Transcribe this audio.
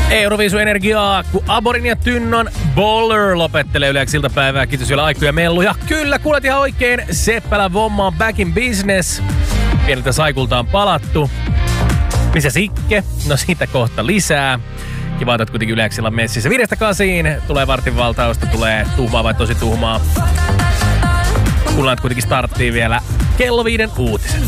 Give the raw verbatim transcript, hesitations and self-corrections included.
Euroviisu energiaa, kun Aborin ja Tynnon Baller lopettelee yleensä iltapäivää. Kiitos vielä Aikku ja Mellu. Ja kyllä, kuulet ihan oikein. Seppälä Vomma on back in business. Pieneltä saikulta on palattu. Missä Sikke? No siitä kohta lisää. Kiva, että kuitenkin Yleksillä messissä. Viidestä kasiin tulee vartin valtausta, tulee tuhmaa vai tosi tuhmaa. Kuullaan, että kuitenkin starttiin vielä kello viiden uutiset.